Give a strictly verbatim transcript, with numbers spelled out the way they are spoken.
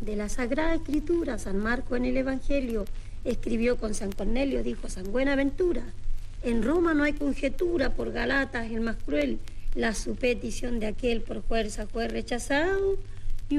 de la Sagrada Escritura, San Marcos en el Evangelio escribió con San Cornelio, dijo San Buenaventura: en Roma no hay conjetura, por Galatas el más cruel, la supetición de aquel por fuerza fue rechazado,